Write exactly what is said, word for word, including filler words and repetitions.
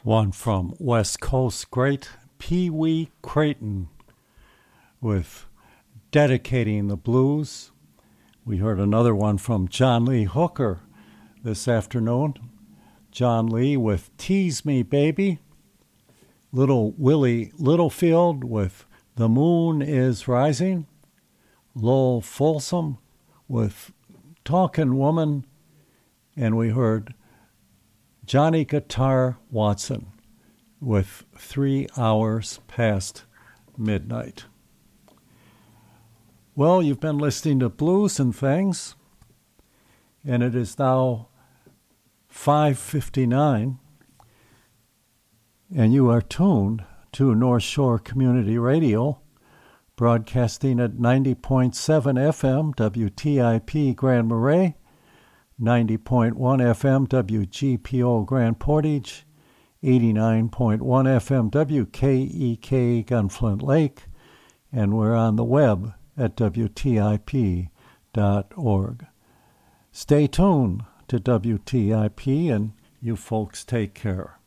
One from West Coast great Pee Wee Crayton with Dedicating the Blues. We heard another one from John Lee Hooker this afternoon. John Lee with Tease Me Baby. Little Willie Littlefield with The Moon is Rising. Lowell Folsom with Talkin' Woman. And we heard Johnny Guitar Watson with Three Hours Past Midnight. Well, you've been listening to Blues and Things, and it is now five fifty-nine, and you are tuned to North Shore Community Radio, broadcasting at ninety point seven F M W T I P Grand Marais, ninety point one F M W G P O Grand Portage, eighty-nine point one F M W K E K Gunflint Lake, and we're on the web at W T I P dot org. Stay tuned to W T I P, and you folks take care.